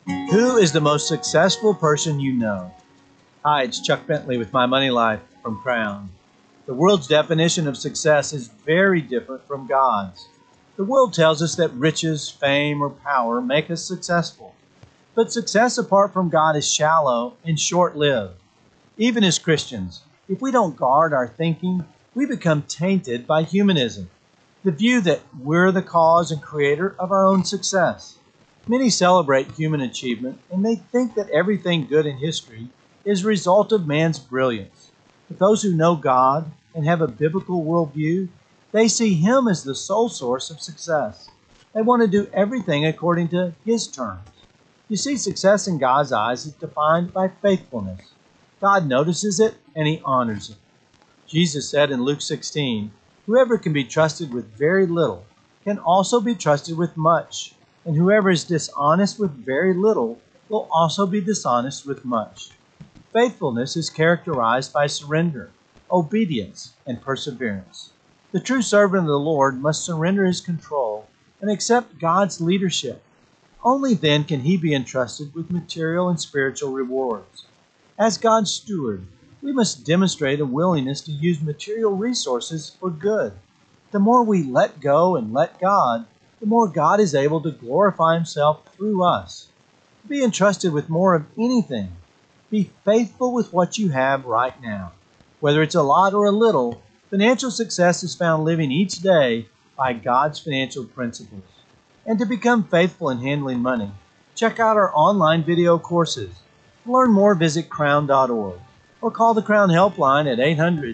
Who is the most successful person you know? Hi, it's Chuck Bentley with My Money Life from Crown. The world's definition of success is very different from God's. The world tells us that riches, fame, or power make us successful. But success apart from God is shallow and short-lived. Even as Christians, if we don't guard our thinking, we become tainted by humanism, the view that we're the cause and creator of our own success. Many celebrate human achievement, and they think that everything good in history is a result of man's brilliance. But those who know God and have a biblical worldview, they see Him as the sole source of success. They want to do everything according to His terms. You see, success in God's eyes is defined by faithfulness. God notices it and He honors it. Jesus said in Luke 16, "Whoever can be trusted with very little can also be trusted with much. And whoever is dishonest with very little will also be dishonest with much." Faithfulness is characterized by surrender, obedience, and perseverance. The true servant of the Lord must surrender his control and accept God's leadership. Only then can he be entrusted with material and spiritual rewards. As God's steward, we must demonstrate a willingness to use material resources for good. The more we let go and let God, the more God is able to glorify Himself through us. To be entrusted with more of anything, be faithful with what you have right now. Whether it's a lot or a little, financial success is found living each day by God's financial principles. And to become faithful in handling money, check out our online video courses. To learn more, visit crown.org or call the Crown Helpline at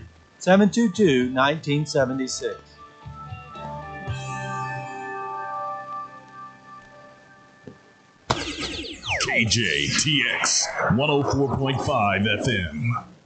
800-722-1976. KJTX 104.5 FM.